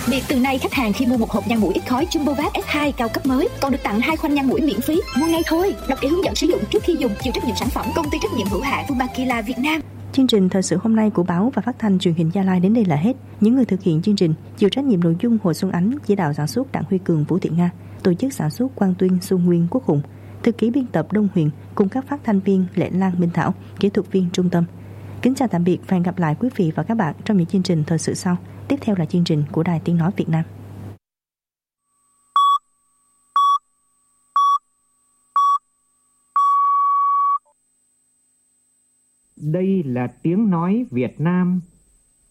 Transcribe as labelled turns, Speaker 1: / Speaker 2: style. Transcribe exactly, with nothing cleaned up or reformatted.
Speaker 1: biệt từ nay khách hàng khi mua một hộp nhang mũi ít khói Jumbovac ét hai cao cấp mới còn được tặng hai khoanh nhang mũi miễn phí. Mua ngay thôi. Đọc kỹ hướng dẫn sử dụng trước khi dùng. Chịu trách nhiệm sản phẩm công ty trách nhiệm hữu hạn Fumakila Việt Nam.
Speaker 2: Chương trình thời sự hôm nay của báo và phát thanh truyền hình Gia Lai đến đây là hết. Những người thực hiện chương trình chịu trách nhiệm nội dung Hồ Xuân Ánh, chỉ đạo sản xuất Đặng Huy Cường, Vũ Thị Nga, tổ chức sản xuất Quang Tuyên, Xuân Nguyên, Quốc Hùng, thư ký biên tập Đông Huyền cùng các phát thanh viên Lệ Lan, Minh Thảo, kỹ thuật viên Trung tâm. Kính chào tạm biệt và hẹn gặp lại quý vị và các bạn trong những chương trình thời sự sau. Tiếp theo là chương trình của Đài Tiếng nói Việt Nam.
Speaker 3: Đây là Tiếng nói Việt Nam.